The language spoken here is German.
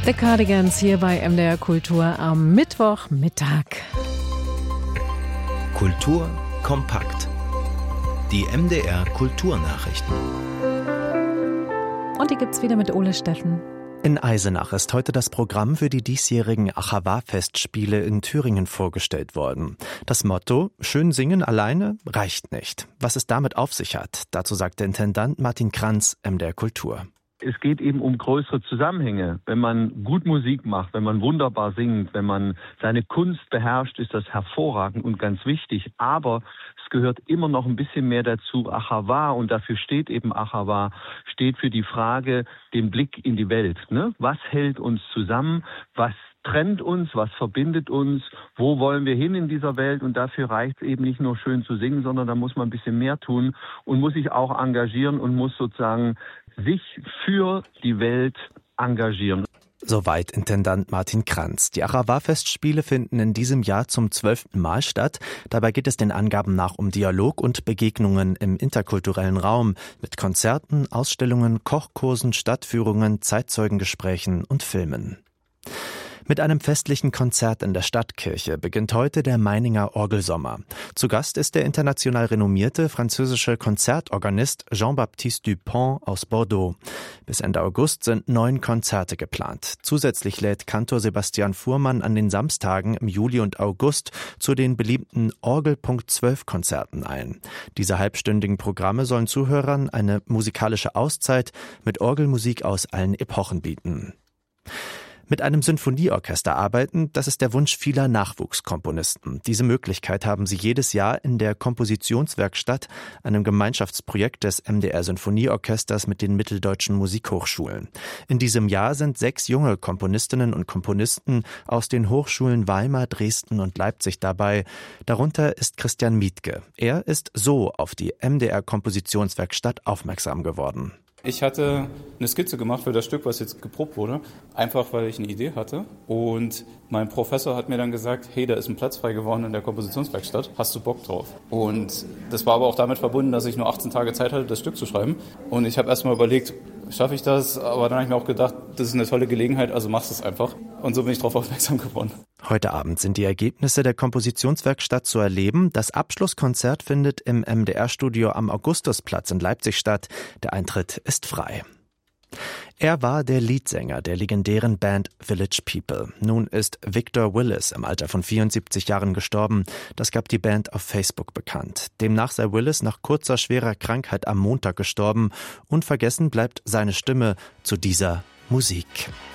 The Cardigans hier bei MDR Kultur am Mittwochmittag. Kultur kompakt. Die MDR Kulturnachrichten. Und die gibt's wieder mit Ole Steffen. In Eisenach ist heute das Programm für die diesjährigen Achawa-Festspiele in Thüringen vorgestellt worden. Das Motto: Schön singen alleine reicht nicht. Was es damit auf sich hat, dazu sagt der Intendant Martin Kranz, MDR Kultur. Es geht eben um größere Zusammenhänge. Wenn man gut Musik macht, wenn man wunderbar singt, wenn man seine Kunst beherrscht, ist das hervorragend und ganz wichtig. Aber es gehört immer noch ein bisschen mehr dazu. Achawa, und dafür steht eben Achawa, steht für die Frage, den Blick in die Welt. Ne? Was hält uns zusammen? Was trennt uns? Was verbindet uns? Wo wollen wir hin in dieser Welt? Und dafür reicht es eben nicht nur schön zu singen, sondern da muss man ein bisschen mehr tun und muss sich auch engagieren und muss sozusagen sich für die Welt engagieren. Soweit Intendant Martin Kranz. Die Achawa-Festspiele finden in diesem Jahr zum 12. Mal statt. Dabei geht es den Angaben nach um Dialog und Begegnungen im interkulturellen Raum mit Konzerten, Ausstellungen, Kochkursen, Stadtführungen, Zeitzeugengesprächen und Filmen. Mit einem festlichen Konzert in der Stadtkirche beginnt heute der Meininger Orgelsommer. Zu Gast ist der international renommierte französische Konzertorganist Jean-Baptiste Dupont aus Bordeaux. Bis Ende August sind 9 Konzerte geplant. Zusätzlich lädt Kantor Sebastian Fuhrmann an den Samstagen im Juli und August zu den beliebten Orgelpunkt 12 Konzerten ein. Diese halbstündigen Programme sollen Zuhörern eine musikalische Auszeit mit Orgelmusik aus allen Epochen bieten. Mit einem Sinfonieorchester arbeiten, das ist der Wunsch vieler Nachwuchskomponisten. Diese Möglichkeit haben sie jedes Jahr in der Kompositionswerkstatt, einem Gemeinschaftsprojekt des MDR Sinfonieorchesters mit den Mitteldeutschen Musikhochschulen. In diesem Jahr sind 6 junge Komponistinnen und Komponisten aus den Hochschulen Weimar, Dresden und Leipzig dabei. Darunter ist Christian Mietke. Er ist so auf die MDR Kompositionswerkstatt aufmerksam geworden. Ich hatte eine Skizze gemacht für das Stück, was jetzt geprobt wurde, einfach weil ich eine Idee hatte. Und mein Professor hat mir dann gesagt, hey, da ist ein Platz frei geworden in der Kompositionswerkstatt, hast du Bock drauf? Und das war aber auch damit verbunden, dass ich nur 18 Tage Zeit hatte, das Stück zu schreiben. Und ich habe erstmal überlegt, schaffe ich das? Aber dann habe ich mir auch gedacht, das ist eine tolle Gelegenheit, also machst es einfach. Und so bin ich darauf aufmerksam geworden. Heute Abend sind die Ergebnisse der Kompositionswerkstatt zu erleben. Das Abschlusskonzert findet im MDR-Studio am Augustusplatz in Leipzig statt. Der Eintritt ist frei. Er war der Leadsänger der legendären Band Village People. Nun ist Victor Willis im Alter von 74 Jahren gestorben. Das gab die Band auf Facebook bekannt. Demnach sei Willis nach kurzer, schwerer Krankheit am Montag gestorben. Unvergessen bleibt seine Stimme zu dieser Musik.